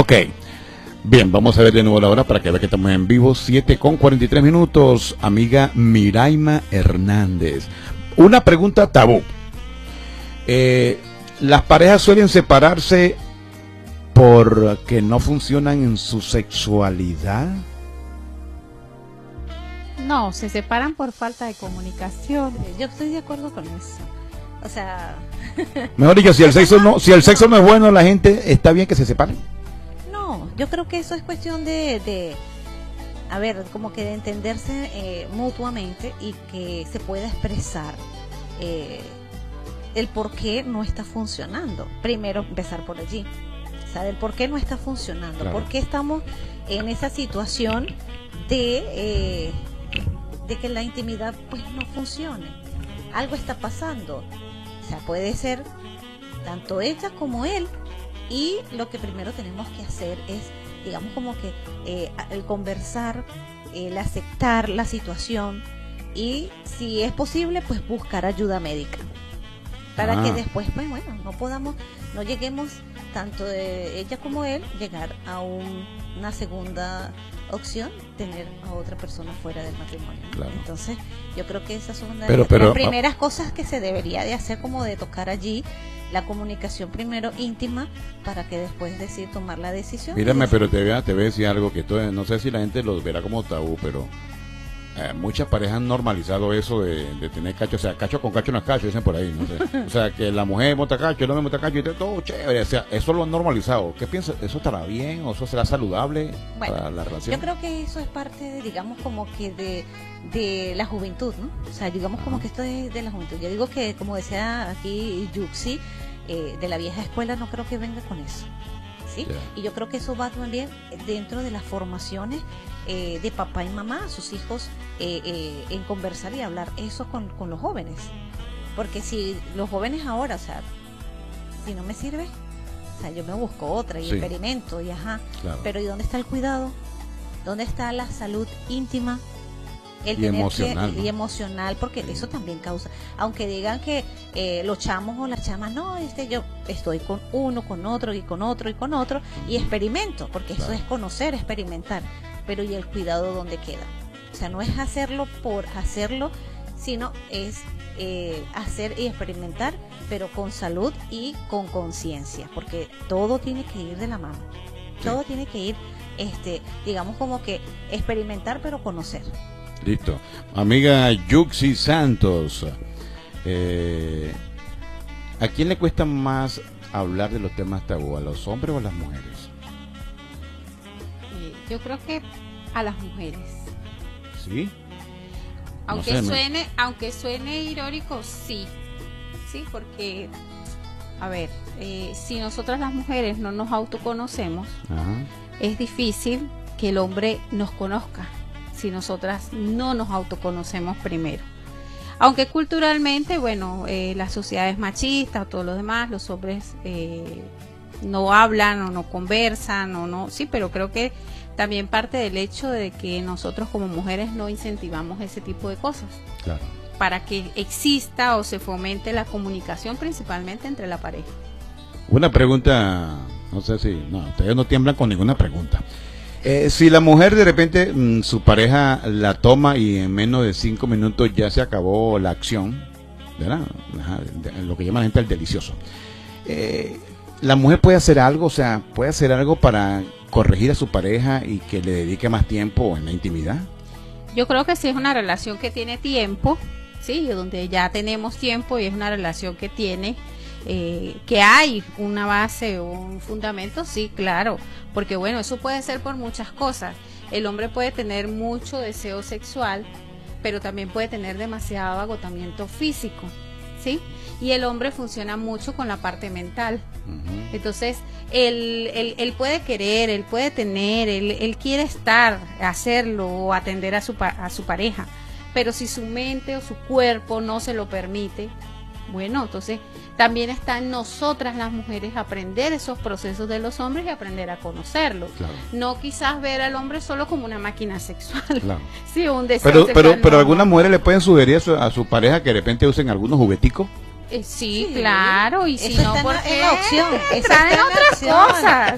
Ok. Bien, vamos a ver de nuevo la hora para que vea que estamos en vivo. 7:43. Amiga Miraima Hernández. Una pregunta tabú. ¿Las parejas suelen separarse porque no funcionan en su sexualidad? No, se separan por falta de comunicación. Yo estoy de acuerdo con eso. O sea, Mejor dicho, si el sexo no es bueno, la gente está bien que se separen. no, yo creo que eso es cuestión a ver, como que de entenderse mutuamente y que se pueda expresar el por qué no está funcionando. Primero empezar por allí, o sea, del por qué no está funcionando, Claro. por qué estamos en esa situación de que la intimidad pues no funcione. Algo está pasando, o sea, puede ser tanto ella como él, y lo que primero tenemos que hacer es, digamos, como que el conversar, el aceptar la situación, y si es posible pues buscar ayuda médica para que después pues bueno, no lleguemos tanto ella como él llegar a una segunda opción, tener a otra persona fuera del matrimonio. Claro. Entonces yo creo que esas son Pero, las primeras cosas que se debería de hacer, como de tocar allí la comunicación primero íntima, para que después tomar la decisión. Mírame, pero te voy a decir algo que no sé si la gente lo verá como tabú, pero muchas parejas han normalizado eso de tener cacho, o sea, cacho con cacho no es cacho, dicen por ahí, no sé. O sea, que la mujer monta cacho, el hombre monta cacho y todo chévere, o sea, eso lo han normalizado. ¿Qué piensas? ¿Eso estará bien o eso será saludable para la relación? Yo creo que eso es parte digamos, como que de la juventud, ¿no? O sea, digamos como que esto es de la juventud. Yo digo que, como decía aquí Yuxi, de la vieja escuela, no creo que venga con eso, ¿sí? Yeah. Y yo creo que eso va también dentro de las formaciones de papá y mamá, sus hijos, en conversar y hablar eso con los jóvenes. Porque si los jóvenes ahora, o sea, si no me sirve, o sea, yo me busco otra y experimento y Claro. Pero ¿y dónde está el cuidado? ¿Dónde está la salud íntima? Y emocional, ¿no? Y emocional, porque eso también causa, aunque digan que los chamos o las chamas, no, yo estoy con uno, con otro y con otro y con otro, y experimento, porque eso es conocer, experimentar, pero ¿y el cuidado dónde queda? O sea, no es hacerlo por hacerlo, sino es hacer y experimentar, pero con salud y con conciencia, porque todo tiene que ir de la mano, todo tiene que ir, digamos, como que experimentar, pero conocer. Listo. Amiga Yuxi Santos, ¿a quién le cuesta más hablar de los temas tabú? ¿A los hombres o a las mujeres? Yo creo que a las mujeres. ¿Sí? Aunque suene irónico, sí, porque, a ver, si nosotras las mujeres no nos autoconocemos, es difícil que el hombre nos conozca, si nosotras no nos autoconocemos primero. Aunque culturalmente, bueno, la sociedad es machista, todo lo demás, los hombres no hablan o no conversan o no, sí, pero creo que también parte del hecho de que nosotros como mujeres no incentivamos ese tipo de cosas. Claro. Para que exista o se fomente la comunicación principalmente entre la pareja. Una pregunta, no sé si, no, ustedes no tiemblan con ninguna pregunta. Si la mujer de repente su pareja la toma y en menos de 5 minutos ya se acabó la acción, ¿verdad? Lo que llama la gente el delicioso. La mujer puede hacer algo, o sea, puede hacer algo para corregir a su pareja y que le dedique más tiempo en la intimidad. Yo creo que si es una relación que tiene tiempo, sí, donde ya tenemos tiempo y es una relación que tiene que hay una base o un fundamento, sí, claro, porque bueno, eso puede ser por muchas cosas. El hombre puede tener mucho deseo sexual, pero también puede tener demasiado agotamiento físico, ¿sí? Y el hombre funciona mucho con la parte mental. Entonces, él puede querer, él puede tener, él quiere estar, hacerlo o atender a su pareja, pero si su mente o su cuerpo no se lo permite, bueno, entonces también está en nosotras las mujeres aprender esos procesos de los hombres y aprender a conocerlos. Claro. No quizás ver al hombre solo como una máquina sexual. Claro. Sí, un deseo sexual. Pero algunas mujeres le pueden sugerir a su pareja que de repente usen algunos jugueticos. Sí, claro, y si eso no, porque la opción, están en otras cosas.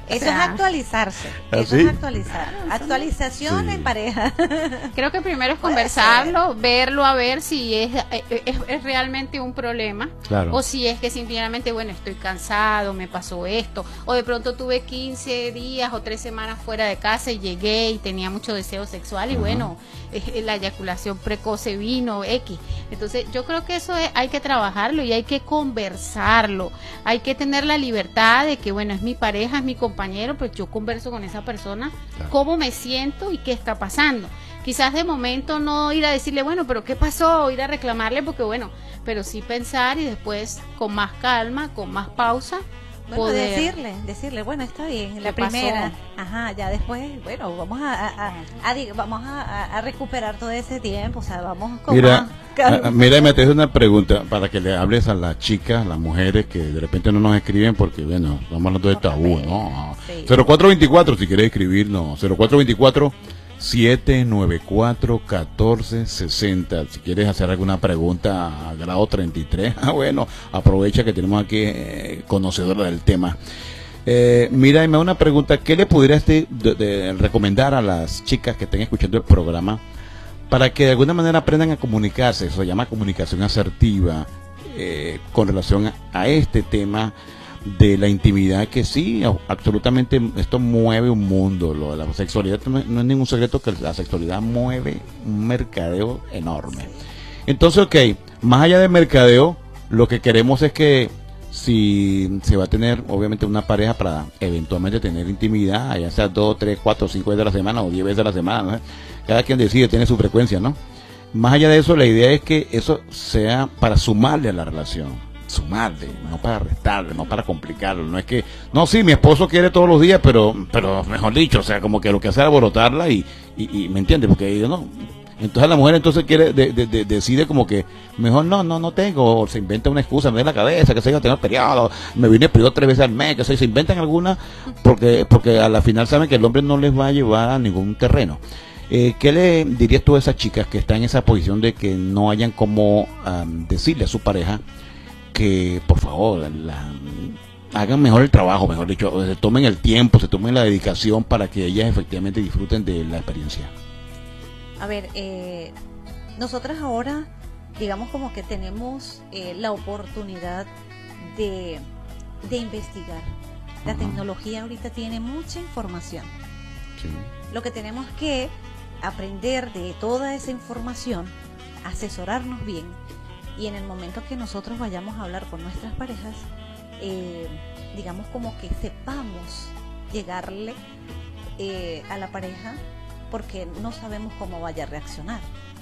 Eso es actualizarse. ¿Ah, Eso sí? es actualizar. Actualización Sí. en pareja. Creo que primero es Puede conversarlo, verlo, a ver si es realmente un problema. Claro. O si es que simplemente, bueno, estoy cansado, me pasó esto. O de pronto tuve 15 días o 3 semanas fuera de casa y llegué y tenía mucho deseo sexual. Y Ajá. bueno, la eyaculación precoce vino, X. Entonces yo creo que hay que trabajarlo y hay que conversarlo. Hay que tener la libertad de que, bueno, es mi pareja, es mi compañero, pues yo converso con esa persona, Claro. cómo me siento y qué está pasando. Quizás de momento no ir a decirle, bueno, pero ¿qué pasó? Ir a reclamarle porque, bueno, pero sí pensar y después con más calma, con más pausa, Bueno, poder... decirle, bueno, está bien, la ¿Qué pasó? primera, ajá, ya después, bueno, vamos a recuperar todo ese tiempo, o sea, vamos con Mira, más calma. mira, me haces una pregunta para que le hables a las chicas, las mujeres que de repente no nos escriben porque, bueno, estamos hablando de tabú, ¿no? Sí. 0424, si quieres escribirnos, 0424 794-1460. Si quieres hacer alguna pregunta a grado 33, bueno, aprovecha que tenemos aquí conocedora del tema. Mira, y me da una pregunta, ¿qué le pudieras de recomendar a las chicas que estén escuchando el programa para que de alguna manera aprendan a comunicarse? Eso se llama comunicación asertiva, con relación a este tema de la intimidad, que sí, absolutamente esto mueve un mundo. Lo de la sexualidad no es ningún secreto que la sexualidad mueve un mercadeo enorme. Entonces, ok, más allá del mercadeo, lo que queremos es que si se va a tener obviamente una pareja para eventualmente tener intimidad, ya sea 2, 3, 4, 5 veces a la semana o 10 veces a la semana, ¿no? Cada quien decide, tiene su frecuencia, ¿no? Más allá de eso, la idea es que eso sea para sumarle a la relación, sumarle, no para restarle, no para complicarlo. No es que, no, sí, mi esposo quiere todos los días, pero mejor dicho, o sea, como que lo que hace es alborotarla y ¿me entiendes? Porque yo no. Entonces la mujer entonces quiere decide como que mejor no tengo, o se inventa una excusa, me da la cabeza, que se yo tengo periodo, me vine el periodo 3 veces al mes, que se inventan alguna porque a la final saben que el hombre no les va a llevar a ningún terreno. ¿Qué le dirías tú a esas chicas que están en esa posición de que no hayan como decirle a su pareja que por favor hagan mejor el trabajo, mejor dicho, se tomen el tiempo, se tomen la dedicación para que ellas efectivamente disfruten de la experiencia? A ver, nosotras ahora, digamos como que tenemos la oportunidad de investigar. La Ajá. tecnología ahorita tiene mucha información. Sí. Lo que tenemos que aprender de toda esa información, asesorarnos bien, y en el momento que nosotros vayamos a hablar con nuestras parejas, digamos como que sepamos llegarle a la pareja, porque no sabemos cómo vaya a reaccionar.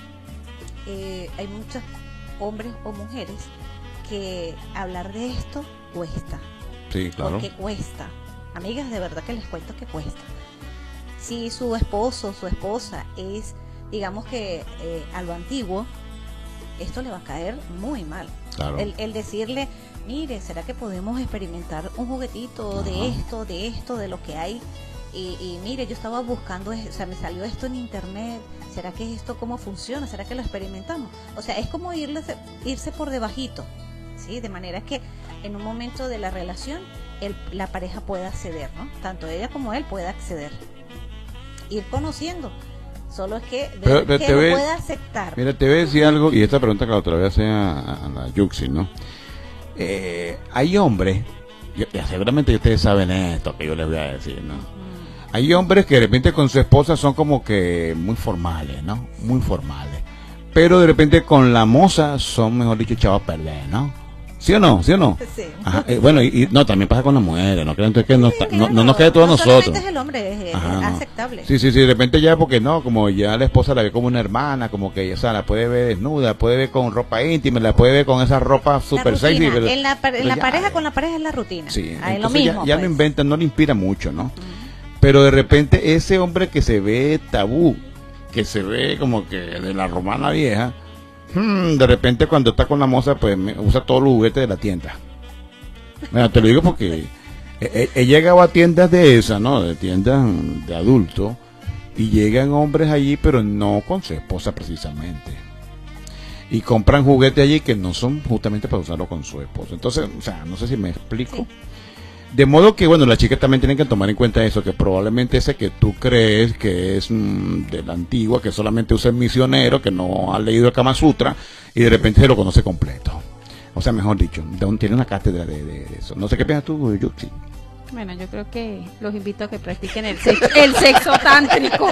Hay muchos hombres o mujeres que hablar de esto cuesta. Sí, claro. Porque cuesta. Amigas, de verdad que les cuento que cuesta. Si su esposo o su esposa es, digamos que a lo antiguo, esto le va a caer muy mal. Claro. El decirle, mire, ¿será que podemos experimentar un juguetito Ajá. de esto, de lo que hay? Y mire, yo estaba buscando, o sea, me salió esto en internet, ¿será que esto cómo funciona? ¿Será que lo experimentamos? O sea, es como irse por debajito, ¿sí? De manera que en un momento de la relación la pareja pueda acceder, ¿no? Tanto ella como él pueda acceder. Ir conociendo, solo es que, Pero que te lo ve- pueda aceptar. Mira, te voy a decir algo, y esta pregunta que la otra vez hace a la Yuxi, ¿no? Hay hombres, seguramente ustedes saben esto que yo les voy a decir, ¿no? Hay hombres que de repente con su esposa son como que muy formales, ¿no? Muy formales. Pero de repente con la moza son, mejor dicho, echados a perder, ¿no? ¿Sí o no? ¿Sí o no? Sí. Ajá, bueno, y no, también pasa con las mujeres, ¿no? Creo entonces que Sí, claro, no nos quede todo a no nosotros. solamente es el hombre, es Ajá, no. aceptable. Sí, de repente ya, porque no, como ya la esposa la ve como una hermana, como que, o sea, la puede ver desnuda, puede ver con ropa íntima, la puede ver con esa ropa super La sexy. rutina. Pero, en la pero ya, pareja, con la pareja es la rutina. sí, Ah, es lo entonces mismo. ya pues. no inventan, no le inspira mucho, ¿no? Pero de repente ese hombre que se ve tabú, que se ve como que de la romana vieja, de repente cuando está con la moza, pues usa todos los juguetes de la tienda. Mira, te lo digo porque he llegado a tiendas de esas, ¿no? De tiendas de adultos, y llegan hombres allí, pero no con su esposa precisamente. Y compran juguetes allí que no son justamente para usarlo con su esposa. Entonces, o sea, no sé si me explico. Sí. De modo que, bueno, las chicas también tienen que tomar en cuenta eso, que probablemente ese que tú crees que es de la antigua, que solamente usa el misionero, que no ha leído el Kama Sutra, y de repente se lo conoce completo. O sea, mejor dicho, tiene una cátedra de eso. No sé qué piensas tú, Yuxi. Bueno, yo creo que los invito a que practiquen el sexo tántrico.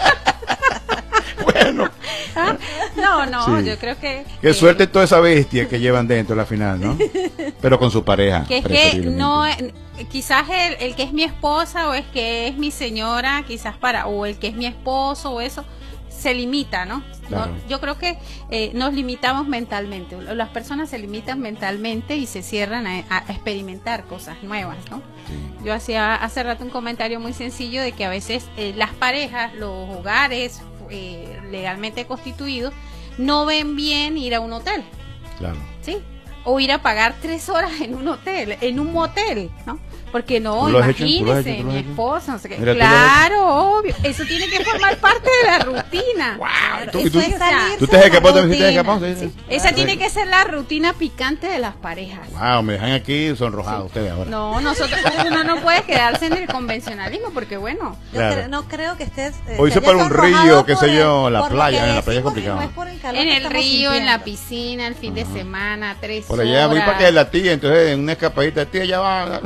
Bueno. ¿Ah? No, sí. Yo creo que... Qué suerte toda esa bestia que llevan dentro a la final, ¿no? Pero con su pareja. Que es que no, quizás el que es mi esposa o es que es mi señora, quizás o el que es mi esposo o eso, se limita, ¿no? Claro. Yo creo que nos limitamos mentalmente. Las personas se limitan mentalmente y se cierran a experimentar cosas nuevas, ¿no? Sí. Yo hacía hace rato un comentario muy sencillo de que a veces las parejas, los hogares legalmente constituidos, no ven bien ir a un hotel. Claro. ¿Sí? O ir a pagar 3 horas en un hotel, en un motel, ¿no? Porque no, imagínese, mi esposa, no sé qué. Mira, claro, obvio, eso tiene que formar parte de la rutina. Wow, ¿Tú te has escapado? Sí. Esa tiene que ser la rutina picante de las parejas. Wow, me dejan aquí sonrojado ustedes ahora. No, uno no puede quedarse en el convencionalismo porque bueno. Claro. No creo que estés o hice por un río, qué sé yo, la playa, en la playa es complicado. No en el río, en la piscina, el fin de semana, 3 horas. Por allá voy para que la tía, entonces en una escapadita, tía ya va.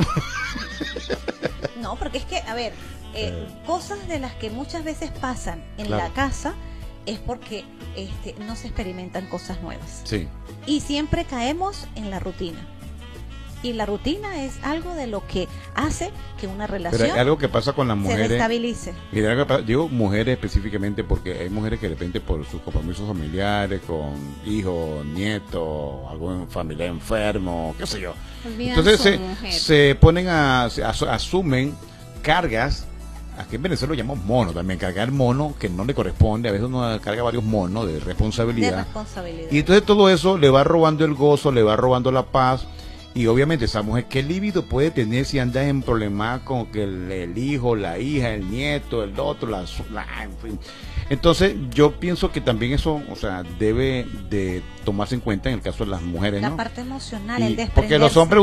No, porque es que, a ver, cosas de las que muchas veces pasan en la casa es porque no se experimentan cosas nuevas. Sí. Y siempre caemos en la rutina. Y la rutina es algo de lo que hace que una relación Pero hay algo que pasa con las mujeres, se destabilice. Mira, digo mujeres específicamente porque hay mujeres que de repente por sus compromisos familiares, con hijos, nietos, algún familiar enfermo, qué sé yo. Entonces se ponen asumen cargas. Aquí en Venezuela lo llamamos mono también, cargar mono que no le corresponde, a veces uno carga varios monos de responsabilidad. Y entonces todo eso le va robando el gozo, le va robando la paz. Y obviamente esa mujer, ¿qué líbido puede tener si andas en problemas con que el hijo, la hija, el nieto, el otro, en fin? Entonces yo pienso que también eso, o sea, debe de tomarse en cuenta en el caso de las mujeres, ¿no? La parte emocional, el desprenderse. Porque los hombres